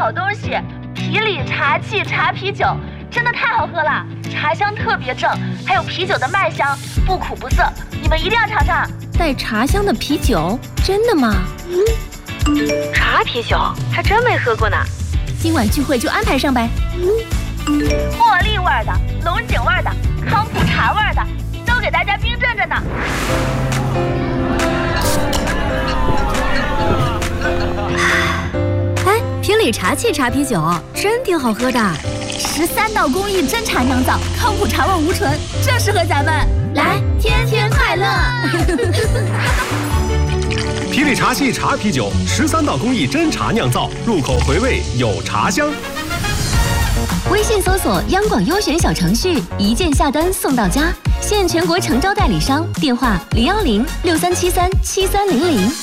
好东西，皮里茶气茶啤酒，真的太好喝了，茶香特别正，还有啤酒的麦香，不苦不涩，你们一定要尝尝。 带茶香的啤酒，真的吗？ 茶啤酒还真没喝过呢。 今晚聚会就安排上呗。 茉莉味的、龙井味的、康普茶味的，都给大家冰镇着呢。 哎，皮里茶气茶啤酒真挺好喝的，13道工艺真茶酿造，康普茶味无醇，正适合咱们。来，天天快乐！ 皮里茶系茶啤酒，13道工艺真茶酿造，入口回味有茶香。 微信搜索央广优选小程序，一键下单送到家，现全国诚招代理商，电话01063737300。